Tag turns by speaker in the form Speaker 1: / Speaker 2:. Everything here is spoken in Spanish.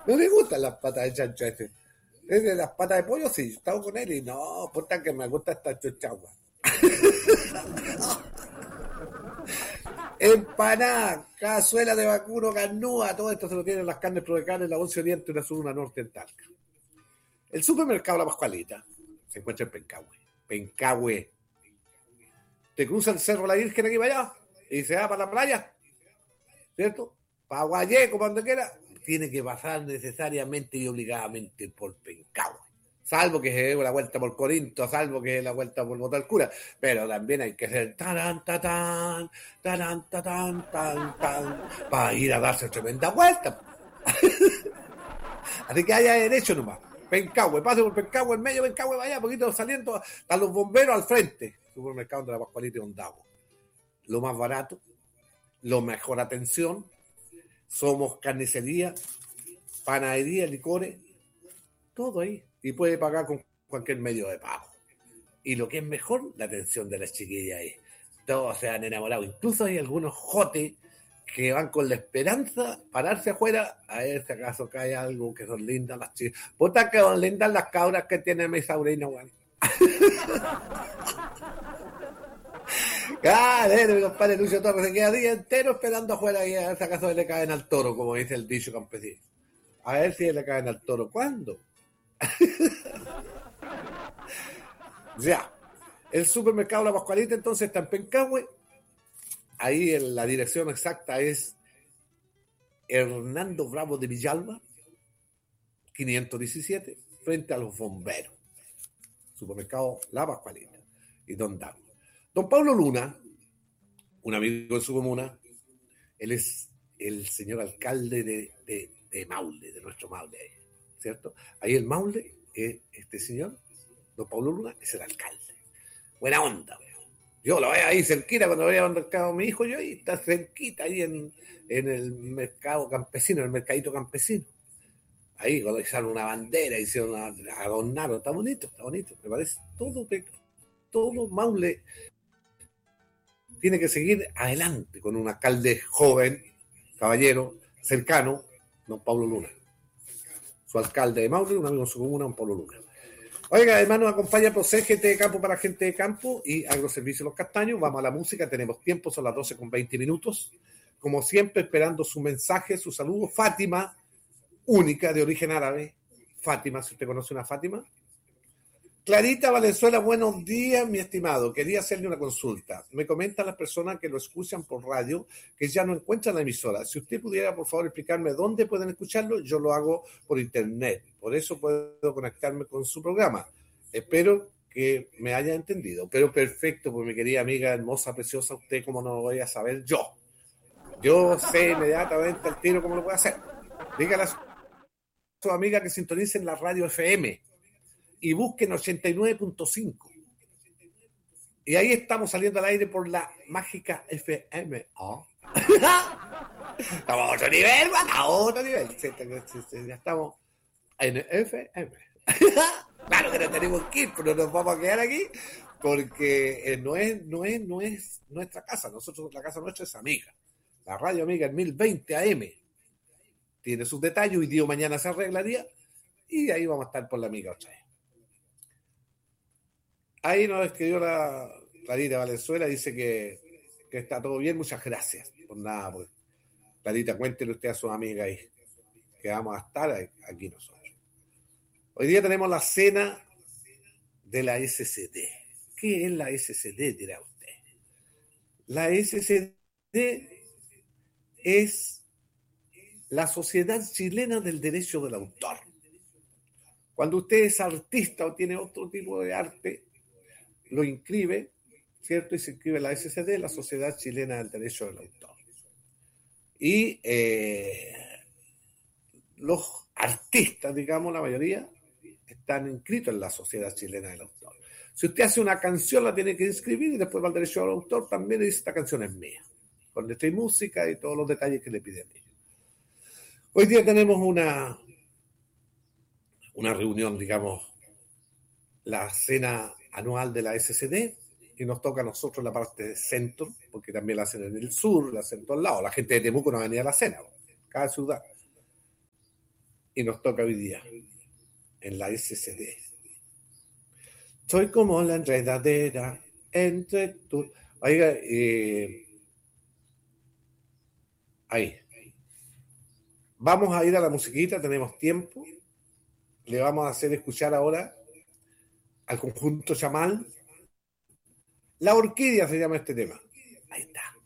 Speaker 1: No le gustan las patas de chancho a ese. Es de las patas de pollo, sí, estaba con él y no, puta que me gusta esta chuchagua. Empanada, cazuela de vacuno, carnúa, todo esto se lo tienen las carnes provecanes, la 11 Oriente, una sur, una norte en Talca. El supermercado La Pascualita se encuentra en Pencahue. Pencahue. Te cruza el Cerro La Virgen aquí para allá y se va para la playa, ¿cierto? Para Guayeco, para donde quiera. Tiene que pasar necesariamente y obligadamente por Pencahue. Salvo que se dé la vuelta por Corinto, salvo que se dé la vuelta por Botalcura. Pero también hay que hacer tarán, tatán, para ir a darse tremenda vuelta. Así que haya derecho nomás. Pencahue, pase por Pencahue, en medio Pencahue, vaya, poquito saliendo, están los bomberos al frente. Supermercado de la Pascualita y Ondavo. Lo más barato, lo mejor atención, somos carnicería, panadería, licores, todo ahí. Y puede pagar con cualquier medio de pago. Y lo que es mejor, la atención de las chiquillas ahí. Todos se han enamorado. Incluso hay algunos jotes que van con la esperanza pararse afuera a ver si acaso cae algo, que son lindas las chicas. Puta que son lindas las cabras que tiene mi sobrino, weón. Claro, mi compadre Lucio Torres se queda día entero esperando afuera y a ver si acaso le caen al toro, como dice el dicho campesino. A ver si le caen al toro. ¿Cuándo? Ya. El supermercado La Pascualita entonces está en Pencahue. Ahí en la dirección exacta es Hernando Bravo de Villalba, 517, frente a los bomberos. Supermercado La Pascualita y Don Damo. Don Pablo Luna, un amigo de su comuna, él es el señor alcalde de Maule, de nuestro Maule, ¿cierto? Ahí el Maule, este señor, don Pablo Luna, es el alcalde. Buena onda, weón. Yo lo veo ahí cerquita cuando voy al mercado mi hijo, yo ahí está cerquita, ahí en el mercado campesino, en el mercadito campesino. Ahí cuando hicieron una bandera, adornaron, está bonito, me parece todo Maule tiene que seguir adelante con un alcalde joven, caballero, cercano, don Pablo Luna. Su alcalde de Maule, un amigo de su comuna, don Pablo Luna. Oiga, además nos acompaña Procel, gente de campo para gente de campo y Agroservicio Los Castaños. Vamos a la música, tenemos tiempo, son las 12:20. Como siempre, esperando su mensaje, su saludo. Fátima, única, de origen árabe. Fátima, si usted conoce una Fátima. Clarita Valenzuela, buenos días, mi estimado. Quería hacerle una consulta. Me comentan las personas que lo escuchan por radio que ya no encuentran la emisora. Si usted pudiera, por favor, explicarme dónde pueden escucharlo, yo lo hago por internet. Por eso puedo conectarme con su programa. Espero que me haya entendido. Pero perfecto, pues mi querida amiga hermosa, preciosa, usted cómo no lo voy a saber yo. Yo sé inmediatamente al tiro cómo lo puede hacer. Dígale a su amiga que sintonicen la radio FM. Y busquen 89.5. Y ahí estamos saliendo al aire por la mágica FM. ¿Oh? Estamos a otro nivel, man, a otro nivel. Ya estamos en FM. Claro que no tenemos que ir, pero nos vamos a quedar aquí porque no es nuestra casa. Nosotros, la casa nuestra es amiga. La radio amiga en 1020 AM. Tiene sus detalles, hoy día o mañana se arreglaría. Y ahí vamos a estar por la amiga otra vez. Ahí nos escribió la Clarita Valenzuela, dice que está todo bien, muchas gracias. Por nada, pues. Clarita, cuéntele usted a su amiga ahí, que vamos a estar aquí nosotros. Hoy día tenemos la cena de la SCD. ¿Qué es la SCD, dirá usted? La SCD es la Sociedad Chilena del Derecho del Autor. Cuando usted es artista o tiene otro tipo de arte, lo inscribe, ¿cierto? Y se inscribe en la SCD, la Sociedad Chilena del Derecho del Autor. Y los artistas, digamos, la mayoría, están inscritos en la Sociedad Chilena del Autor. Si usted hace una canción, la tiene que inscribir y después va al derecho del autor, también dice, esta canción es mía, con letra y música y todos los detalles que le piden ellos. Hoy día tenemos una reunión, digamos, la cena anual de la SCD, y nos toca a nosotros la parte de centro, porque también la hacen en el sur, la hacen en todos lados. La gente de Temuco no venía a la cena, cada ciudad. y nos toca hoy día en la SCD. Soy como la enredadera entre tú. Oiga, ahí. Vamos a ir a la musiquita, tenemos tiempo. Le vamos a hacer escuchar ahora al conjunto Chamal. La orquídea se llama este tema. Ahí está.